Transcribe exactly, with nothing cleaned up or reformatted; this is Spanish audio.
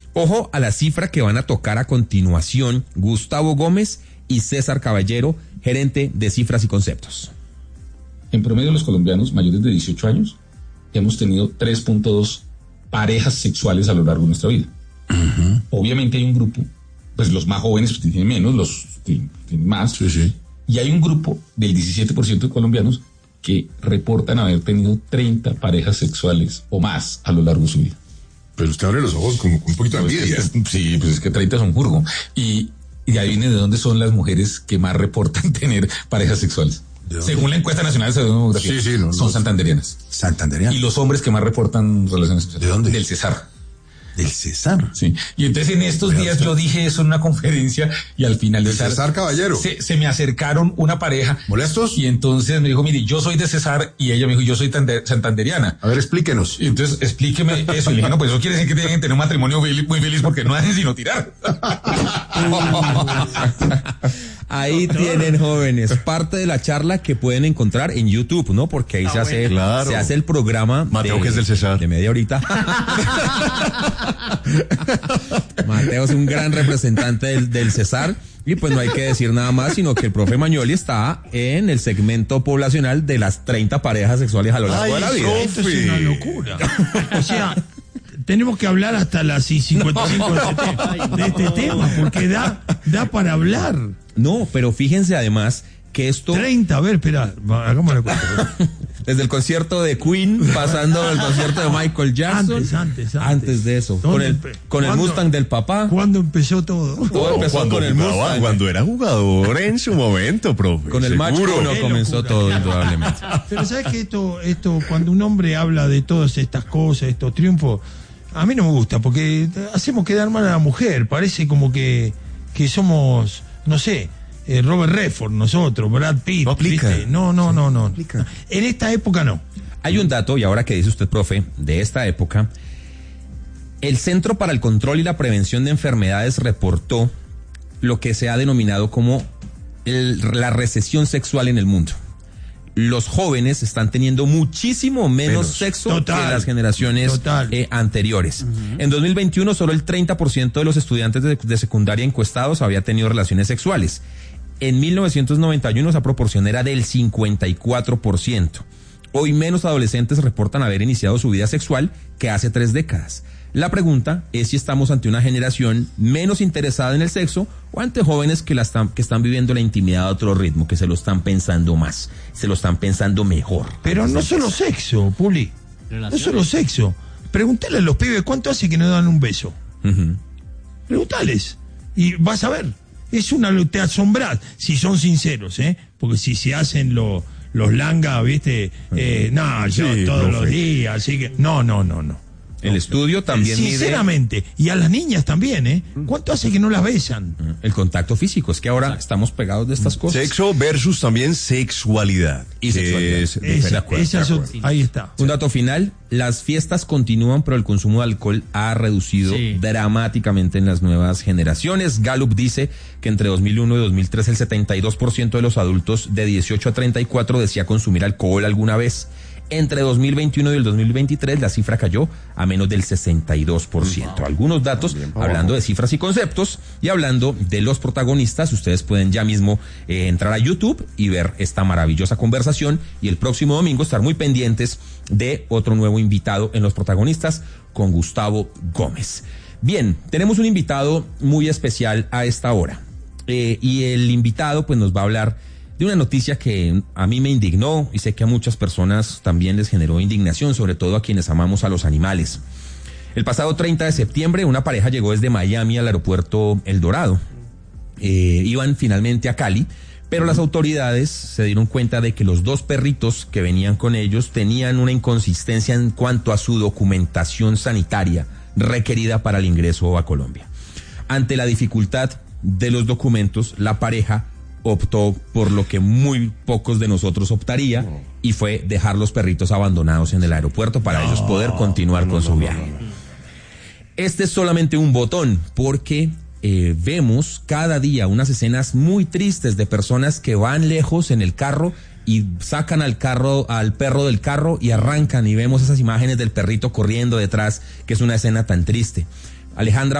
Ojo a la cifra que van a tocar a continuación Gustavo Gómez y César Caballero, gerente de Cifras y Conceptos. En promedio, los colombianos mayores de dieciocho años hemos tenido tres punto dos parejas sexuales a lo largo de nuestra vida. Uh-huh. Obviamente hay un grupo, pues los más jóvenes pues, tienen menos, los tienen, tienen más. Sí, sí. Y hay un grupo del diecisiete por ciento de colombianos que reportan haber tenido treinta parejas sexuales o más a lo largo de su vida. Pero usted abre los ojos con, con un poquito de envidia. Pues es, sí, pues es que treinta son furgo. Y, y adivine de dónde son las mujeres que más reportan tener parejas sexuales. Según la encuesta nacional de demografía, sí, sí, no, son no. santanderianas. Santanderianas. Y los hombres que más reportan relaciones sexuales. ¿De dónde? Del Cesar. Del Cesar. Sí. Y entonces en estos Pero días usted... yo dije eso en una conferencia y al final del Cesar, Cesar Caballero. Se, se me acercaron una pareja. ¿Molestos? Y entonces me dijo, mire, yo soy de Cesar, y ella me dijo, yo soy tande- santanderiana. A ver, explíquenos. Y entonces explíqueme eso. Y le dije, no, pues eso quiere decir que tienen que tener un matrimonio muy feliz porque no hacen sino tirar. Ahí tienen, jóvenes, parte de la charla que pueden encontrar en YouTube, ¿no? Porque ahí ah, se, hace, bueno. claro. se hace el programa Mateo, de, que es del Cesar, de media horita. Mateo es un gran representante del, del Cesar. Y pues no hay que decir nada más, sino que el profe Magnoli está en el segmento poblacional de las treinta parejas sexuales a lo largo Ay, de la vida. Esto es una locura. O sea, tenemos que hablar hasta las cincuenta y cinco de este tema, porque da, da para hablar. No, pero fíjense además que esto... treinta, a ver, espera, hagámosle cuenta. Desde el concierto de Queen, pasando al concierto de Michael Jackson. Antes, antes, antes. Antes de eso. Con el, con el Mustang del papá. ¿Cuándo empezó todo? Todo empezó cuando con el jugaba, Mustang. Cuando era jugador en su momento, profe. Con el Match uno comenzó todo, indudablemente. Pero ¿sabes que esto, esto, cuando un hombre habla de todas estas cosas, estos triunfos, a mí no me gusta, porque hacemos quedar mal a la mujer. Parece como que, que somos, no sé... Eh, Robert Redford, nosotros, Brad Pitt. No aplica. ¿viste? No, no, no, no. no. En esta época no. Hay un dato, y ahora que dice usted, profe, de esta época, el Centro para el Control y la Prevención de Enfermedades reportó lo que se ha denominado como el, la recesión sexual en el mundo. Los jóvenes están teniendo muchísimo menos, menos. sexo total, que las generaciones eh, anteriores. Uh-huh. En dos mil veintiuno, solo el treinta por ciento de los estudiantes de, de secundaria encuestados había tenido relaciones sexuales. En mil novecientos noventa y uno esa proporción era del cincuenta y cuatro por ciento. Hoy menos adolescentes reportan haber iniciado su vida sexual que hace tres décadas. La pregunta es si estamos ante una generación menos interesada en el sexo o ante jóvenes que, la están, que están viviendo la intimidad a otro ritmo, que se lo están pensando más, se lo están pensando mejor. Pero no solo sexo, Puli. No solo sexo. Pregúntale a los pibes cuánto hace que no dan un beso. Uh-huh. Pregúntales. Y vas a ver. Es una, te asombras si son sinceros, ¿eh? Porque si se hacen lo, los langas, ¿viste? Eh, no, yo sí, todos profe. los días, así que... No, no, no, no. El estudio también sinceramente, mide... y a las niñas también, ¿eh? ¿Cuánto hace que no las besan? El contacto físico, es que ahora Exacto. estamos pegados de estas cosas. Sexo versus también sexualidad. Y sexualidad. Es, esa, de acuerdo, esa de acuerdo. Ahí está. Un dato final, las fiestas continúan, pero el consumo de alcohol ha reducido sí. dramáticamente en las nuevas generaciones. Gallup dice que entre dos mil uno y dos mil tres el setenta y dos por ciento de los adultos de dieciocho a treinta y cuatro decía consumir alcohol alguna vez. Entre dos mil veintiuno y el dos mil veintitrés la cifra cayó a menos del sesenta y dos por ciento. Algunos datos, hablando de cifras y conceptos y hablando de los protagonistas, ustedes pueden ya mismo eh, entrar a YouTube y ver esta maravillosa conversación y el próximo domingo estar muy pendientes de otro nuevo invitado en los protagonistas con Gustavo Gómez. Bien, tenemos un invitado muy especial a esta hora eh, y el invitado pues nos va a hablar de una noticia que a mí me indignó y sé que a muchas personas también les generó indignación, sobre todo a quienes amamos a los animales. El pasado treinta de septiembre una pareja llegó desde Miami al aeropuerto El Dorado. Eh, iban finalmente a Cali, pero las autoridades se dieron cuenta de que los dos perritos que venían con ellos tenían una inconsistencia en cuanto a su documentación sanitaria requerida para el ingreso a Colombia. Ante la dificultad de los documentos, la pareja optó por lo que muy pocos de nosotros optaría y fue dejar los perritos abandonados en el aeropuerto para no, ellos poder continuar no, con no, su viaje. No, no, no. Este es solamente un botón porque eh, vemos cada día unas escenas muy tristes de personas que van lejos en el carro y sacan al carro, al perro del carro y arrancan y vemos esas imágenes del perrito corriendo detrás, que es una escena tan triste. Alejandra